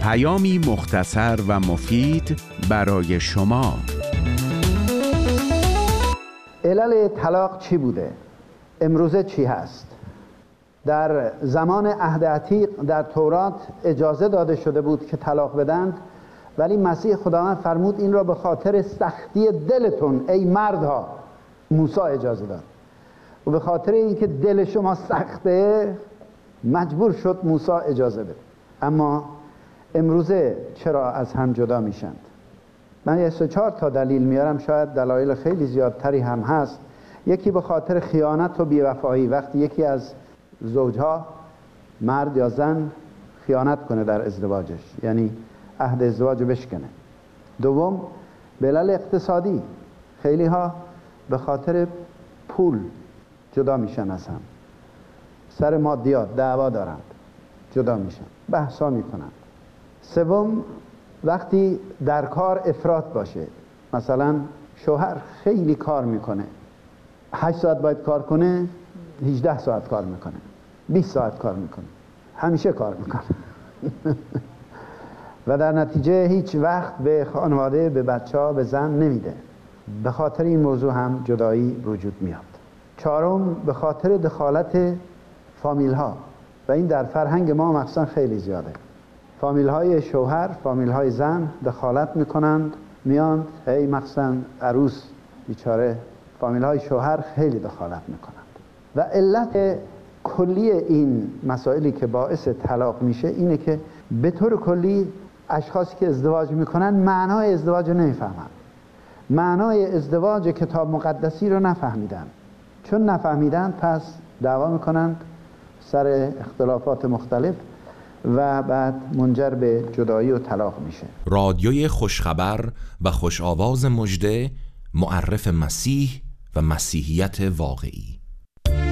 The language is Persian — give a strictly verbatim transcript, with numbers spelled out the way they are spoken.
پیامی مختصر و مفید برای شما. علل طلاق چی بوده؟ امروزه چی هست؟ در زمان عهد عتیق در تورات اجازه داده شده بود که طلاق بدند، ولی مسیح خداوند فرمود این را به خاطر سختی دلتون ای مردها موسی اجازه داد، و به خاطر اینکه دل شما سخته مجبور شد موسی اجازه بده. اما امروزه چرا از هم جدا میشند؟ من یه سه چهار تا دلیل میارم، شاید دلایل خیلی زیادتری هم هست. یکی به خاطر خیانت و بیوفایی، وقتی یکی از زوجها مرد یا زن خیانت کنه در ازدواجش، یعنی عهد ازدواج بشکنه. دوم به علل اقتصادی، خیلی ها به خاطر پول جدا میشن از هم، سر مادیات دعوا دارند، جدا میشن، بحثا میکنند. سوم وقتی در کار افراط باشه، مثلا شوهر خیلی کار میکنه، هشت ساعت باید کار کنه، هجده ساعت کار میکنه، بیست ساعت کار میکنه، همیشه کار میکنه و در نتیجه هیچ وقت به خانواده، به بچه ها، به زن نمیده. به خاطر این موضوع هم جدایی وجود میاد. چهارم به خاطر دخالت فامیل ها، و این در فرهنگ ما مخصوصا خیلی زیاده. فامیل های شوهر، فامیل های زن دخالت میکنند، میان هی مخصوصا عروس بیچاره، فامیل های شوهر خیلی دخالت میکنند. و علت کلی این مسائلی که باعث طلاق میشه اینه که به طور کلی اشخاصی که ازدواج میکنن معنای ازدواج رو نمیفهمن، معنای ازدواج کتاب مقدسی رو نفهمیدن. چون نفهمیدن پس دعوا میکنند سر اختلافات مختلف و بعد منجر به جدایی و طلاق میشه. رادیوی خوشخبر و خوش آواز مژده، معرف مسیح و مسیحیت واقعی.